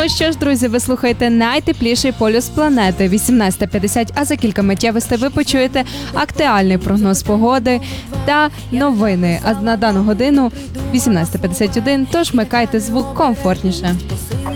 Ну що ж, друзі, ви слухаєте найтепліший полюс планети 18:50, а за кілька миттєвостей ви почуєте актуальний прогноз погоди та новини. А на дану годину 18:51, тож вмикайте звук комфортніше.